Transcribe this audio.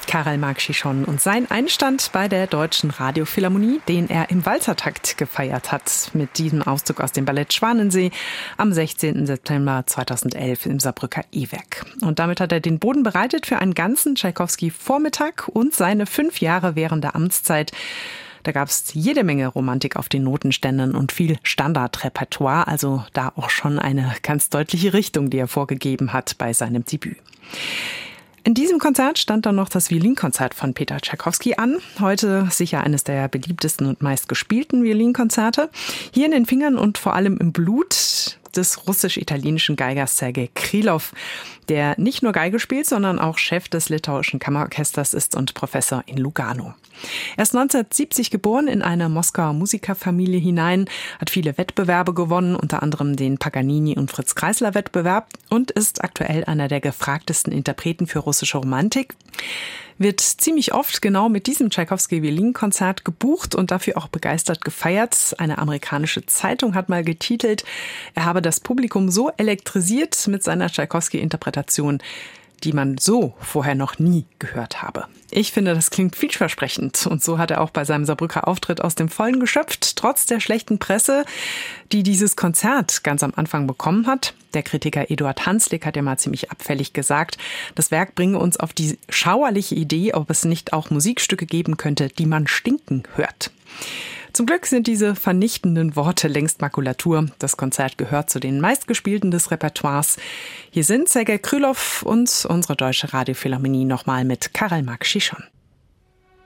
Karel Marc Chichon und sein Einstand bei der Deutschen Radiophilharmonie, den er im Walzertakt gefeiert hat, mit diesem Auszug aus dem Ballett Schwanensee am 16. September 2011 im Saarbrücker E-Werk. Und damit hat er den Boden bereitet für einen ganzen Tschaikowski-Vormittag und seine 5 Jahre währende Amtszeit. Da gab es jede Menge Romantik auf den Notenständern und viel Standardrepertoire, also da auch schon eine ganz deutliche Richtung, die er vorgegeben hat bei seinem Debüt. In diesem Konzert stand dann noch das Violinkonzert von Peter Tschaikowski an. Heute sicher eines der beliebtesten und meistgespielten Violinkonzerte. Hier in den Fingern und vor allem im Blut des russisch-italienischen Geigers Sergei Krylov, der nicht nur Geige spielt, sondern auch Chef des litauischen Kammerorchesters ist und Professor in Lugano. Er ist 1970 geboren in eine Moskauer Musikerfamilie hinein, hat viele Wettbewerbe gewonnen, unter anderem den Paganini- und Fritz-Kreisler-Wettbewerb und ist aktuell einer der gefragtesten Interpreten für russische Romantik. Wird ziemlich oft genau mit diesem Tschaikowski-Violinkonzert gebucht und dafür auch begeistert gefeiert. Eine amerikanische Zeitung hat mal getitelt, er habe das Publikum so elektrisiert mit seiner Tschaikowski-Interpretation, die man so vorher noch nie gehört habe. Ich finde, das klingt vielversprechend. Und so hat er auch bei seinem Saarbrücker Auftritt aus dem Vollen geschöpft, trotz der schlechten Presse, die dieses Konzert ganz am Anfang bekommen hat. Der Kritiker Eduard Hanslick hat ja mal ziemlich abfällig gesagt, das Werk bringe uns auf die schauerliche Idee, ob es nicht auch Musikstücke geben könnte, die man stinken hört. Zum Glück sind diese vernichtenden Worte längst Makulatur. Das Konzert gehört zu den meistgespielten des Repertoires. Hier sind Sergei Krylov und unsere Deutsche Radiophilharmonie nochmal mit Karel Marc Chichon.